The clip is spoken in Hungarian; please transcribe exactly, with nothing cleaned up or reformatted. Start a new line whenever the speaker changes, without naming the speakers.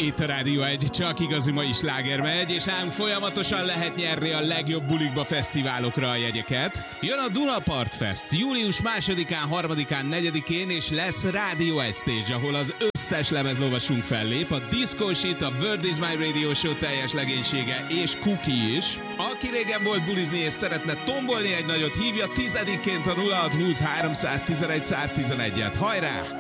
Itt a Rádió egy, csak igazi mai sláger megy, és ám folyamatosan lehet nyerni a legjobb bulikba fesztiválokra a jegyeket. Jön a Dunapart Fest július másodikán, harmadikán, negyedikén, és lesz Rádió egy stage, ahol az összes lemezlovasunk fellép, a Disco Shit, a World is my Radio Show teljes legénysége és Cookie is. Aki régen volt bulizni és szeretne tombolni egy nagyot, hívja tizedikként a nulla hat húsz háromszáztizenegy száztizenegyet. Hajrá!